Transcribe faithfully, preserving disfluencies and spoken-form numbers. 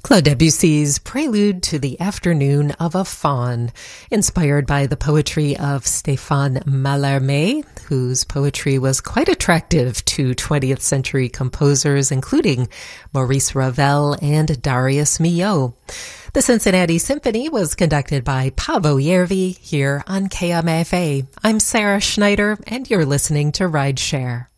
Claude Debussy's Prelude to the Afternoon of a Faun, inspired by the poetry of Stéphane Mallarmé, whose poetry was quite attractive to twentieth century composers, including Maurice Ravel and Darius Milhaud. The Cincinnati Symphony was conducted by Paavo Järvi here on K M F A. I'm Sarah Schneider, and you're listening to Rideshare.